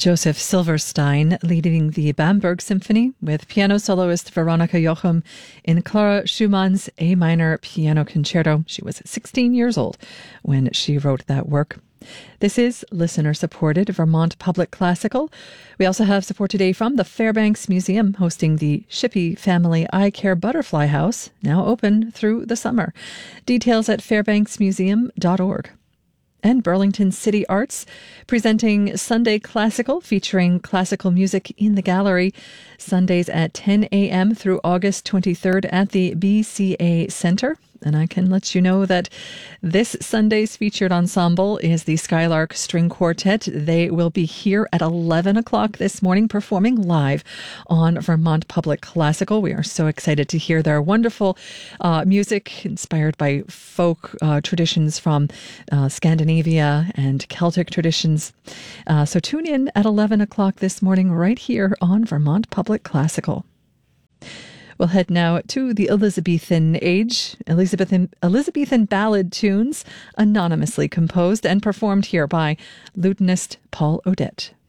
Joseph Silverstein leading the Bamberg Symphony with piano soloist Veronika Jochum in Clara Schumann's A minor piano concerto. She was 16 years old when she wrote that work. This is listener-supported Vermont Public Classical. We also have support today from the Fairbanks Museum, hosting the Shippey Family Eye Care Butterfly House, now open through the summer. Details at fairbanksmuseum.org. And Burlington City Arts, presenting Sunday Classical, featuring classical music in the gallery, Sundays at 10 a.m. through August 23rd at the BCA Center. And I can let you know that this Sunday's featured ensemble is the Skylark String Quartet. They will be here at 11 o'clock this morning performing live on Vermont Public Classical. We are so excited to hear their wonderful music inspired by folk traditions from Scandinavia and Celtic traditions. So tune in at 11 o'clock this morning right here on Vermont Public Classical. We'll head now to the Elizabethan age. Elizabethan ballad tunes, anonymously composed and performed here by lutenist Paul Odette.